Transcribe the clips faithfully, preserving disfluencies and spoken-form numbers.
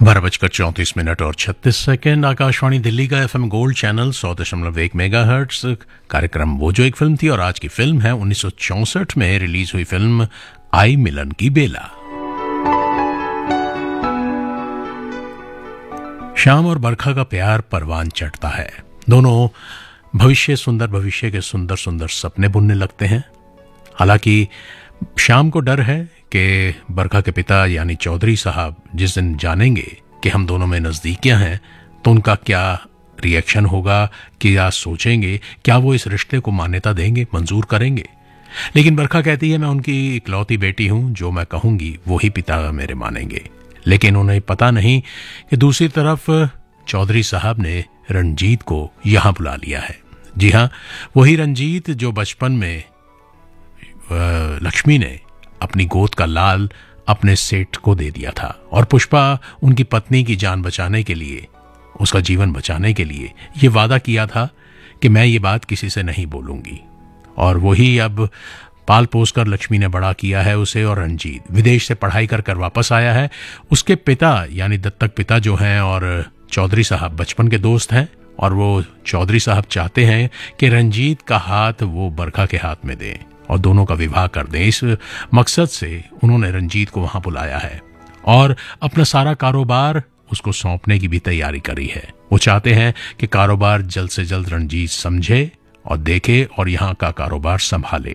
बारह बजकर चौंतीस मिनट और छत्तीस सेकेंड। आकाशवाणी दिल्ली का एफएम गोल्ड चैनल सौ दशमलव एक मेगा हर्ट्स। कार्यक्रम वो जो एक फिल्म थी और आज की फिल्म है उन्नीस सौ चौंसठ में रिलीज हुई फिल्म आई मिलन की बेला। श्याम और बरखा का प्यार परवान चढ़ता है। दोनों भविष्य सुंदर भविष्य के सुंदर सुंदर सपने बुनने लगते हैं। हालांकि श्याम को डर है कि बरखा के पिता यानी चौधरी साहब जिस दिन जानेंगे कि हम दोनों में नजदीकियां हैं तो उनका क्या रिएक्शन होगा, क्या सोचेंगे, क्या वो इस रिश्ते को मान्यता देंगे, मंजूर करेंगे। लेकिन बरखा कहती है मैं उनकी इकलौती बेटी हूं, जो मैं कहूंगी वो ही पिता मेरे मानेंगे। लेकिन उन्हें पता नहीं कि दूसरी तरफ चौधरी साहब ने रंजीत को यहां बुला लिया है। जी हां, वही रंजीत जो बचपन में लक्ष्मी ने अपनी गोद का लाल अपने सेठ को दे दिया था और पुष्पा उनकी पत्नी की जान बचाने के लिए, उसका जीवन बचाने के लिए ये वादा किया था कि मैं ये बात किसी से नहीं बोलूंगी। और वही अब पाल पोस कर लक्ष्मी ने बड़ा किया है उसे। और रंजीत विदेश से पढ़ाई कर कर वापस आया है। उसके पिता यानी दत्तक पिता जो हैं और चौधरी साहब बचपन के दोस्त हैं और वो चौधरी साहब चाहते हैं कि रंजीत का हाथ वो बरखा के हाथ में दें और दोनों का विवाह कर दें। इस मकसद से उन्होंने रंजीत को वहां बुलाया है और अपना सारा कारोबार उसको सौंपने की भी तैयारी करी है। वो चाहते हैं कि कारोबार जल्द से जल्द रंजीत समझे और देखे और यहां का कारोबार संभाले।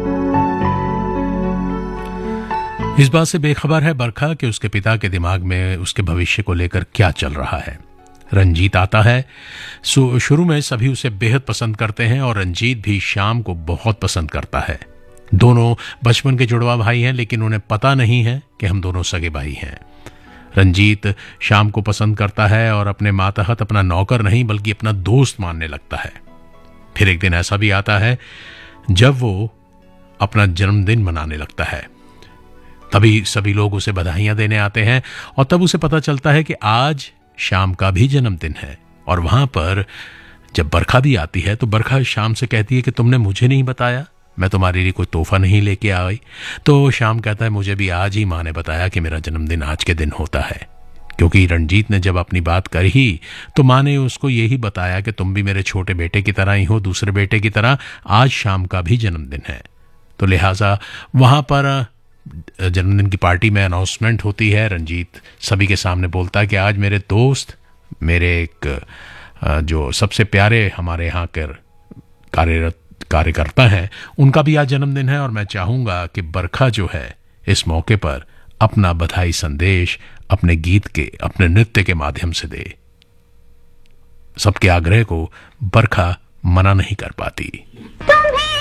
इस बात से बेखबर है बरखा कि उसके पिता के दिमाग में उसके भविष्य को लेकर क्या चल रहा है। रंजीत आता है। शुरू में सभी उसे बेहद पसंद करते हैं और रंजीत भी श्याम को बहुत पसंद करता है। दोनों बचपन के जुड़वा भाई हैं, लेकिन उन्हें पता नहीं है कि हम दोनों सगे भाई हैं। रंजीत श्याम को पसंद करता है और अपने मातहत अपना नौकर नहीं बल्कि अपना दोस्त मानने लगता है। फिर एक दिन ऐसा भी आता है जब वो अपना जन्मदिन मनाने लगता है। तभी सभी लोग उसे बधाइयां देने आते हैं और तब उसे पता चलता है कि आज श्याम का भी जन्मदिन है। और वहां पर जब बरखा भी आती है तो बरखा श्याम से कहती है कि तुमने मुझे नहीं बताया, मैं तुम्हारे लिए कोई तोहफा नहीं लेके आई। तो श्याम कहता है मुझे भी आज ही माँ ने बताया कि मेरा जन्मदिन आज के दिन होता है। क्योंकि रंजीत ने जब अपनी बात कही तो माँ ने उसको यही बताया कि तुम भी मेरे छोटे बेटे की तरह ही हो, दूसरे बेटे की तरह। आज श्याम का भी जन्मदिन है। तो लिहाजा वहां पर जन्मदिन की पार्टी में अनाउंसमेंट होती है। रंजीत सभी के सामने बोलता है कि आज मेरे दोस्त, मेरे एक जो सबसे प्यारे हमारे यहाँ कर कार्यरत कार्यकर्ता हैं, उनका भी आज जन्मदिन है और मैं चाहूंगा कि बरखा जो है इस मौके पर अपना बधाई संदेश अपने गीत के, अपने नृत्य के माध्यम से दे। सबके आग्रह को बरखा मना नहीं कर पाती।